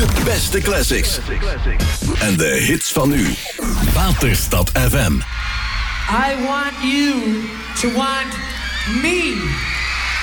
De beste classics. En de hits van nu. Waterstad FM. I want you to want me.